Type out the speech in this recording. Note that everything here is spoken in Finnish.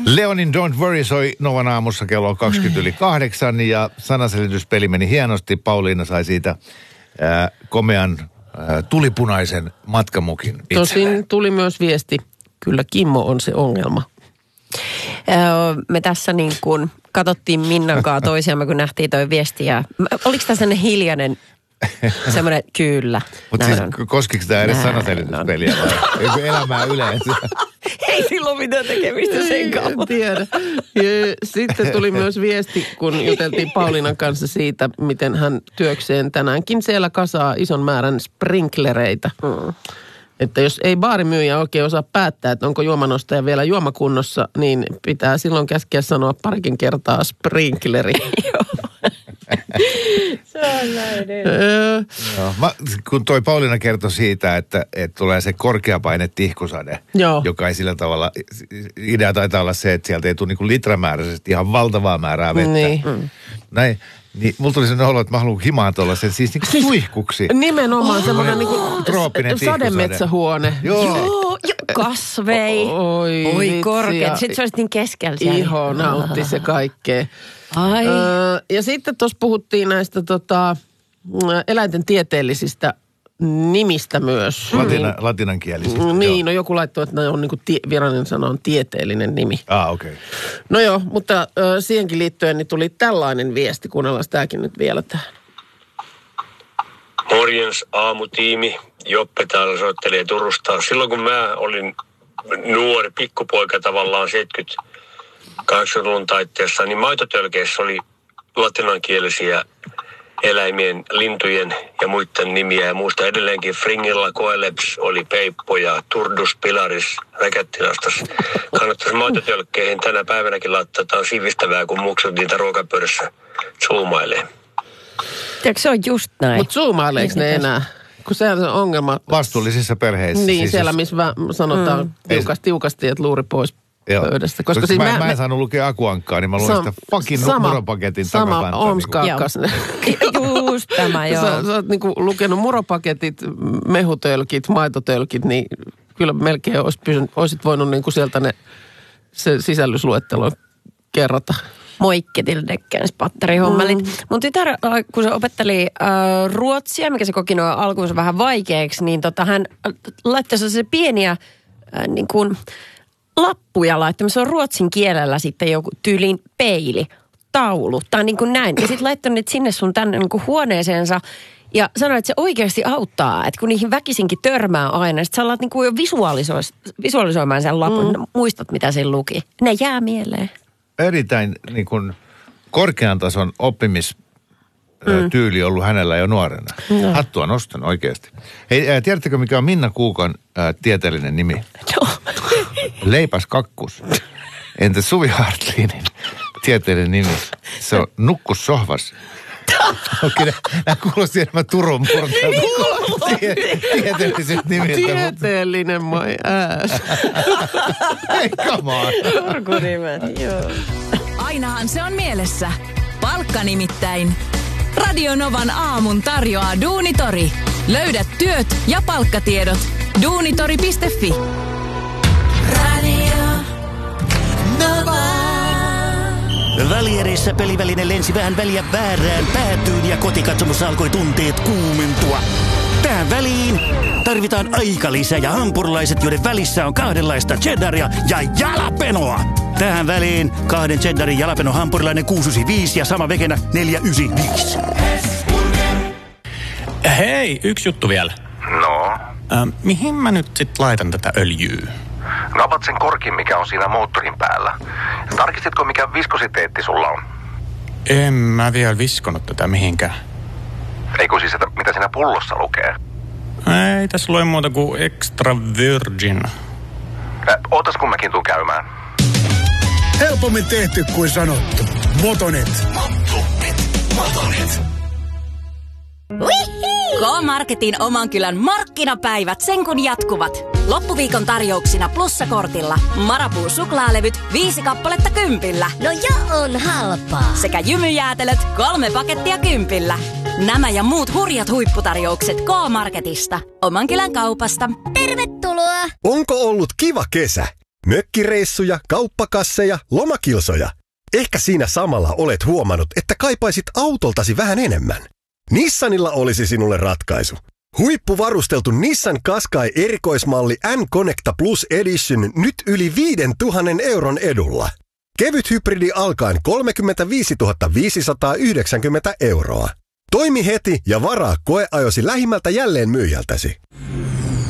Leonin Don't Worry soi Novan aamussa kello 20:08 ja sanaselityspeli meni hienosti. Pauliina sai siitä komean tulipunaisen matkamukin itselleen. Tosin tuli myös viesti, kyllä Kimmo on se ongelma. Me tässä niin kuin katsottiin Minnan kanssa toisiamme, kun nähtiin toi viesti. Ja oliko tämä sellainen hiljainen, semmoinen kyllä? Mutta siis koskiko tämä edes sanaselityspeliä vai elämää yleensä? Ei silloin mitään tekemistä sen kanssa. En tiedä. Ja sitten tuli myös viesti, kun juteltiin Pauliinan kanssa siitä, miten hän työkseen tänäänkin siellä kasaa ison määrän sprinklereitä. Että jos ei baarimyyjä oikein osaa päättää, että onko juomanostaja vielä juomakunnossa, niin pitää silloin käskeä sanoa parikin kertaa sprinkleri. Se on näin. Kun toi Pauliina kertoi siitä, että tulee se korkeapaine tihkusade, joka ei sillä tavalla, idea taitaa olla se, että sieltä ei tule niinku litramääräisesti ihan valtavaa määrää vettä. Niin. Näin. Niin mulla tuli sellainen olo, että mä haluan himaan tuollaisen siis niinku suihkuksi. Nimenomaan semmoinen niinku sademetsähuone. Joo. Kasvei. Oi korkeat. Sitten se olisi niin keskellä siellä. Iho nautti se kaikkea. Ai. Ja sitten tuossa puhuttiin näistä eläinten tieteellisistä nimistä myös. Latiнаnkielisistä. Niin, no joku laittoi, että ne on niinku virallinen sana on tieteellinen nimi. Okei. No joo, mutta siihenkin liittyen niin tuli tällainen viesti. Kuunnellaan tämäkin nyt vielä tähän. Morjens aamutiimi. Joppe täällä soittelee Turusta. Silloin kun mä olin nuori pikkupoika tavallaan 80-luvun taitteessa, niin maitotölkeissä oli latinankielisiä eläimien, lintujen ja muiden nimiä. Ja muista edelleenkin Fringilla Coelebs oli Peippo ja Turdus Pilaris Räkättilastas. Kannattaisi maitotölkkeihin tänä päivänäkin laittaa. Tämä on sivistävää, kun muksut niitä ruokapöydässä zoomailee. Eikö se on just näin? Mutta zoomaileeko ne enää? Kun se on ongelma. Vastuullisissa perheissä. Niin, siis siellä missä sanotaan tiukasti, että luuri pois pöydästä. Koska siis mä en saanut lukea Akuankkaa, niin mä luin sitä fucking muropaketin takakantaa. Sama Omskakkas. Just tämä, joo. Sä oot niinku lukenut muropaketit, mehutölkit, maitotölkit, niin kyllä melkein olisit voinut niinku sieltä se sisällysluettelon kerrata. Moikketildekkens patterihommelit. Mun tytär, kun se opetteli ruotsia, mikä se koki noin alkuunsa vähän vaikeaksi, niin hän laittoi se pieniä niin kuin lappuja laittamassa. Se on ruotsin kielellä sitten joku tyylin peili, taulu tai niin kuin näin. Ja sitten laittanut niitä sinne sun tänne niin kuin huoneeseensa. Ja sanoi, että se oikeasti auttaa, että kun niihin väkisinkin törmää aina, sitten sä alat niin kuin jo visualisoimaan sen lapun. Muistat, mitä siinä luki. Ne jää mieleen. Erittäin niin kuin korkean tason oppimistyyli ollut hänellä jo nuorena. Hattua nostan oikeasti. Hei, tiedättekö mikä on Minna Kuukan tieteellinen nimi? No. Leipäs kakkus. Entä Suvi Hartlinin tieteellinen nimi? Se on Nukkus sohvas. Okei, nämä kuulosti enemmän Turun murteelta. Tieteelliset nimet. Tieteellinen my ass. Hei, come on. Turkunimet, joo. Ainahan se on mielessä. Palkka nimittäin. Radio Novan aamun tarjoaa Duunitori. Löydät työt ja palkkatiedot. Duunitori.fi. Radio Nova. Välierissä peliväline lensi vähän väliä väärään päätyyn ja kotikatsomossa alkoi tunteet kuumentua. Tähän väliin tarvitaan aikalisä ja hampurilaiset, joiden välissä on kahdenlaista cheddaria ja jalapenoa. Tähän väliin 2 cheddarin jalapeno hampurilainen 695 ja sama vegenä 495. Hei, yksi juttu vielä. No? Mihin mä nyt sit laitan tätä öljyä? No avat sen korkin, mikä on siinä moottorin päällä. Tarkistitko, mikä viskositeetti sulla on? En mä vielä viskonut tätä mihinkään. Eikö siis, että mitä siinä pullossa lukee? Ei tässä lue muuta kuin extra virgin. Ootas kun mäkin tuun käymään. Helpommin tehty kuin sanottu. Motonet. K-Marketin oman kylän markkinapäivät sen kun jatkuvat. Loppuviikon tarjouksina plussakortilla. Marabou suklaalevyt 5 kappaletta 10. No jo on halpaa. Sekä jymyjäätelöt 3 pakettia 10. Nämä ja muut hurjat huipputarjoukset K-Marketista. Oman kylän kaupasta. Tervetuloa! Onko ollut kiva kesä? Mökkireissuja, kauppakasseja, lomakilsoja. Ehkä siinä samalla olet huomannut, että kaipaisit autoltasi vähän enemmän. Nissanilla olisi sinulle ratkaisu. Huippuvarusteltu Nissan Qashqai erikoismalli N-Connecta Plus Edition nyt yli 5 000 euron edulla. Kevyt hybridi alkaen 35 590 euroa. Toimi heti ja varaa koeajosi lähimmältä jälleenmyyjältäsi.